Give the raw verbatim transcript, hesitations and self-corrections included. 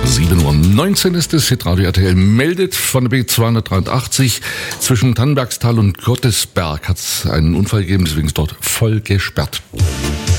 sieben Uhr neunzehn ist es. Hitradio R T L meldet von der B zweihundertdreiundachtzig. Zwischen Tannenbergstal und Gottesberg hat es einen Unfall gegeben, deswegen ist dort voll gesperrt.